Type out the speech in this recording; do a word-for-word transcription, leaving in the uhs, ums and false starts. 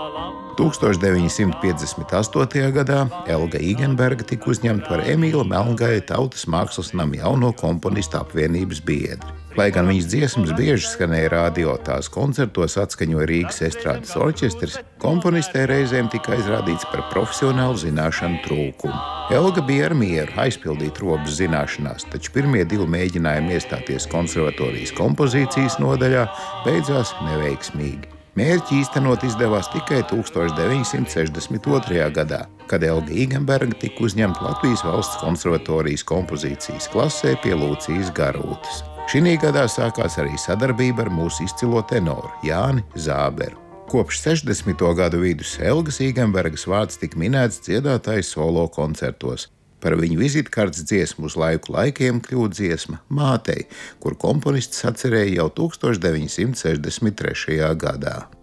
tūkstoš deviņi simti piecdesmit astotajā gadā Elga Īgenberga tika uzņemta par Emīla Melngaļa Tautas mākslas nama jauno komponistu apvienības biedri. Lai gan viņas dziesmas bieži skanēja radio, tās koncertos atskaņoja Rīgas estrādes orķestris, komponistē reizēm tika aizrādīts par profesionālu zināšanu trūkumu. Elga bija ar mieru aizpildīt robas zināšanās, taču pirmie divi mēģinājumi iestāties konservatorijas kompozīcijas nodaļā beidzās neveiksmīgi. Mērķi īstenot izdevās tikai tūkstoš deviņi simti sešdesmit otrajā gadā, kad Elga Īgenberga tika uzņemta Latvijas Valsts konservatorijas kompozīcijas klasē pie Lūcijas Garūtas. Šī gadā sākās arī sadarbība ar mūsu izcilo tenoru Jāni Zāberu. Kopš sešdesmito gadu vidus Elgas Īgenbergas vārds tika minēts dziedātājas solo koncertos. Par viņu vizitkartes dziesmu uz laiku laikiem kļūst dziesma Mātei, kur komponists atcerēja jau tūkstoš deviņi simti sešdesmit trešajā gadā.